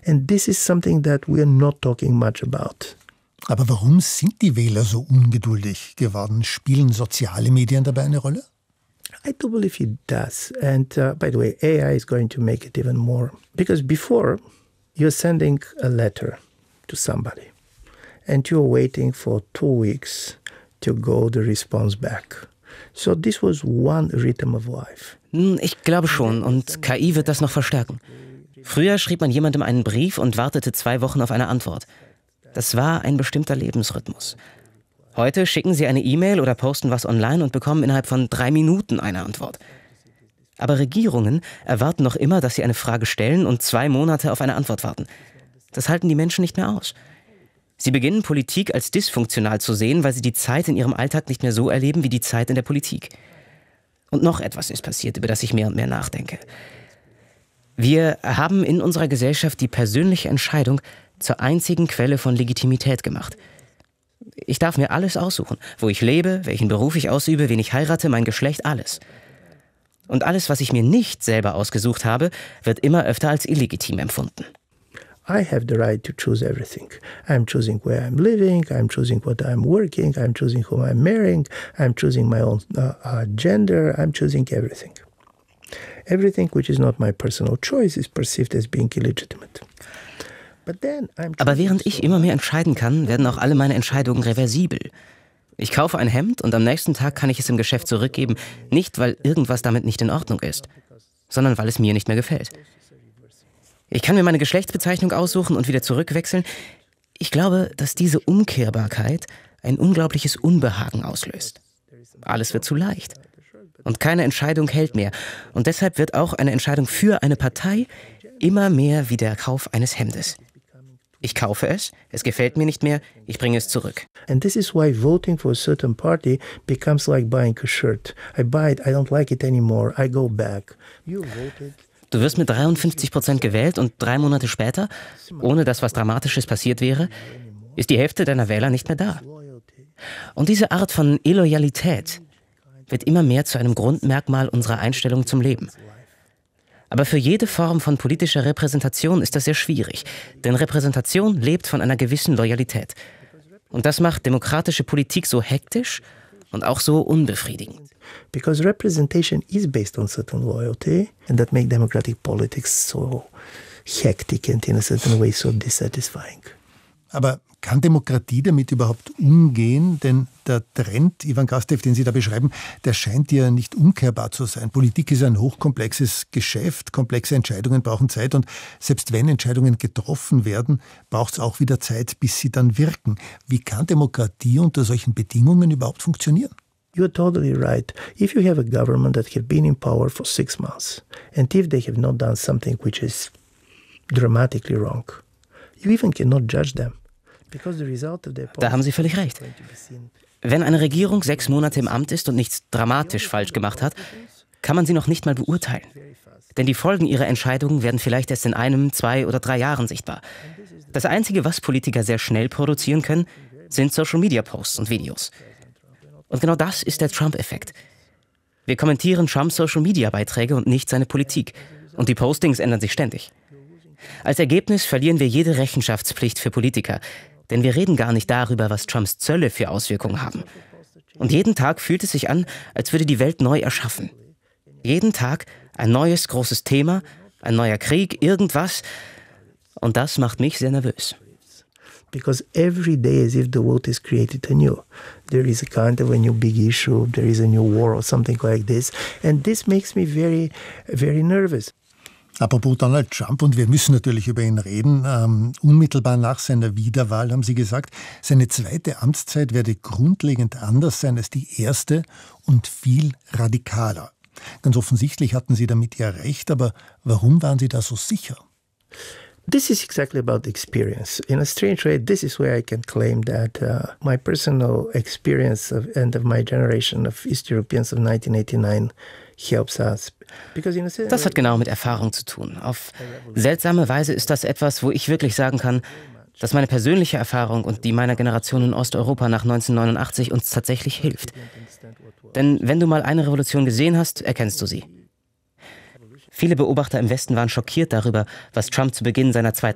And this is something that we are not talking much about. Aber warum sind die Wähler so ungeduldig geworden? Spielen soziale Medien dabei eine Rolle? I do believe it does. And by the way, AI is going to make it even more. Because before, you're sending a letter to somebody and you're waiting for 2 weeks to go the response back. So this was one rhythm of life. Ich glaube schon, und KI wird das noch verstärken. Früher schrieb man jemandem einen Brief und wartete 2 Wochen auf eine Antwort. Das war ein bestimmter Lebensrhythmus. Heute schicken Sie eine E-Mail oder posten was online und bekommen innerhalb von 3 Minuten eine Antwort. Aber Regierungen erwarten noch immer, dass sie eine Frage stellen und 2 Monate auf eine Antwort warten. Das halten die Menschen nicht mehr aus. Sie beginnen Politik als dysfunktional zu sehen, weil sie die Zeit in ihrem Alltag nicht mehr so erleben wie die Zeit in der Politik. Und noch etwas ist passiert, über das ich mehr und mehr nachdenke. Wir haben in unserer Gesellschaft die persönliche Entscheidung zur einzigen Quelle von Legitimität gemacht. Ich darf mir alles aussuchen, wo ich lebe, welchen Beruf ich ausübe, wen ich heirate, mein Geschlecht, alles. Und alles, was ich mir nicht selber ausgesucht habe, wird immer öfter als illegitim empfunden. I have the right to choose everything. I'm choosing where I'm living, I'm choosing what I'm working, I'm choosing whom I'm marrying, I'm choosing my own gender, I'm choosing everything. Everything which is not my personal choice is perceived as being illegitimate. Aber während ich immer mehr entscheiden kann, werden auch alle meine Entscheidungen reversibel. Ich kaufe ein Hemd und am nächsten Tag kann ich es im Geschäft zurückgeben, nicht weil irgendwas damit nicht in Ordnung ist, sondern weil es mir nicht mehr gefällt. Ich kann mir meine Geschlechtsbezeichnung aussuchen und wieder zurückwechseln. Ich glaube, dass diese Umkehrbarkeit ein unglaubliches Unbehagen auslöst. Alles wird zu leicht. Und keine Entscheidung hält mehr. Und deshalb wird auch eine Entscheidung für eine Partei immer mehr wie der Kauf eines Hemdes. Ich kaufe es, es gefällt mir nicht mehr, ich bringe es zurück. And this is why voting for a certain party becomes like buying a shirt. I buy it, I don't like it anymore, I go back. You voted. Du wirst mit 53% gewählt und 3 Monate später, ohne dass was Dramatisches passiert wäre, ist die Hälfte deiner Wähler nicht mehr da. Und diese Art von Illoyalität wird immer mehr zu einem Grundmerkmal unserer Einstellung zum Leben. Aber für jede Form von politischer Repräsentation ist das sehr schwierig, denn Repräsentation lebt von einer gewissen Loyalität. Und das macht demokratische Politik so hektisch und auch so unbefriedigend. Because representation is based on certain loyalty, and that makes democratic politics so hectic and in a certain way so dissatisfying. Aber kann Demokratie damit überhaupt umgehen? Denn der Trend, Ivan Krastev, den Sie da beschreiben, der scheint ja nicht umkehrbar zu sein. Politik ist ein hochkomplexes Geschäft, komplexe Entscheidungen brauchen Zeit und selbst wenn Entscheidungen getroffen werden, braucht es auch wieder Zeit, bis sie dann wirken. Wie kann Demokratie unter solchen Bedingungen überhaupt funktionieren? You're totally right. If you have a government that have been in power for 6 months, and if they have not done something which is dramatically wrong, you even cannot judge them. Da haben Sie völlig recht. Wenn eine Regierung 6 Monate im Amt ist und nichts dramatisch falsch gemacht hat, kann man sie noch nicht mal beurteilen. Denn die Folgen ihrer Entscheidungen werden vielleicht erst in 1, 2 oder 3 Jahren sichtbar. Das Einzige, was Politiker sehr schnell produzieren können, sind Social-Media-Posts und Videos. Und genau das ist der Trump-Effekt. Wir kommentieren Trumps Social-Media-Beiträge und nicht seine Politik. Und die Postings ändern sich ständig. Als Ergebnis verlieren wir jede Rechenschaftspflicht für Politiker. Denn wir reden gar nicht darüber, was Trumps Zölle für Auswirkungen haben. Und jeden Tag fühlt es sich an, als würde die Welt neu erschaffen. Jeden Tag ein neues großes Thema, ein neuer Krieg, irgendwas. Und das macht mich sehr nervös. Because every day as if the world is created anew. There is a kind of a new big issue, there is a new war or something like this. And this makes me very, very nervous. Apropos Donald Trump, und wir müssen natürlich über ihn reden, unmittelbar nach seiner Wiederwahl haben Sie gesagt, seine zweite Amtszeit werde grundlegend anders sein als die erste und viel radikaler. Ganz offensichtlich hatten Sie damit ja recht, aber warum waren Sie da so sicher? This is exactly about experience. In a strange way, this is where I can claim that my personal experience and of my generation of East Europeans of 1989 helps us. Das hat genau mit Erfahrung zu tun. Auf seltsame Weise ist das etwas, wo ich wirklich sagen kann, dass meine persönliche Erfahrung und die meiner Generation in Osteuropa nach 1989 uns tatsächlich hilft. Denn wenn du mal eine Revolution gesehen hast, erkennst du sie. Viele Beobachter im Westen waren schockiert darüber, was Trump zu Beginn seiner zweiten